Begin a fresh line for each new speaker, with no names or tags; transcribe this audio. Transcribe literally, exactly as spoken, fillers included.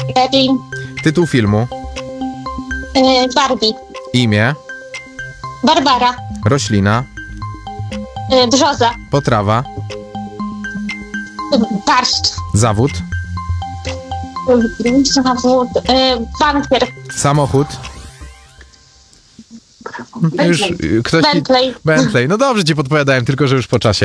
Berlin.
Tytuł filmu.
E, Barbie.
Imię.
Barbara.
Roślina.
E, Brzoza.
Potrawa.
E, Barszcz.
Zawód.
E, Zawód. E, Bankier.
Samochód. Już y, ktoś ci...
Bentley.
Bentley. No dobrze ci podpowiadałem, tylko że już po czasie.